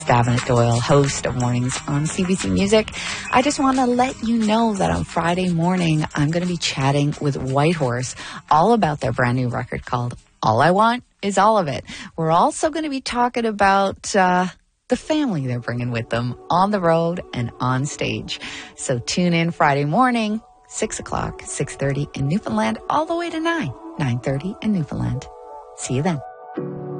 Davenant Doyle, host of Mornings on CBC Music. I just want to let you know that on Friday morning, I'm going to be chatting with Whitehorse all about their brand new record called All I Want Is All of It. We're also going to be talking about the family they're bringing with them on the road and on stage. So tune in Friday morning, 6 o'clock, 6:30 in Newfoundland, all the way to 9:30 in Newfoundland. See you then.